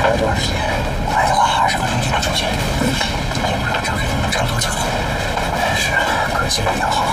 还有多长时间？快的话20分钟就能出去，也不知道车水能撑多久。是，可惜人要好。